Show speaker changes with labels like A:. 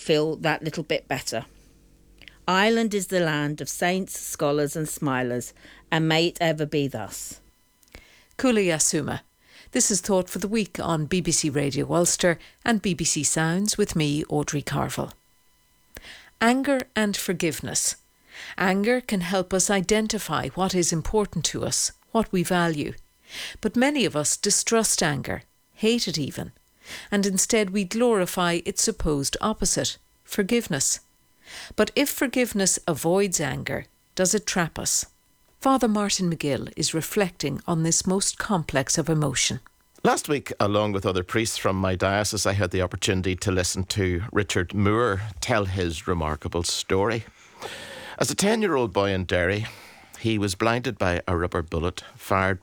A: feel that little bit better. Ireland is the land of saints, scholars and smilers, and may it ever be thus.
B: Kula Yasuma. This is Thought for the Week on BBC Radio Ulster and BBC Sounds with me, Audrey Carville. Anger and forgiveness. Anger can help us identify what is important to us, what we value. But many of us distrust anger, hate it even, and instead we glorify its supposed opposite, forgiveness. But if forgiveness avoids anger, does it trap us? Father Martin McGill is reflecting on this most complex of emotion.
C: Last week, along with other priests from my diocese, I had the opportunity to listen to Richard Moore tell his remarkable story. As a 10-year-old boy in Derry, he was blinded by a rubber bullet fired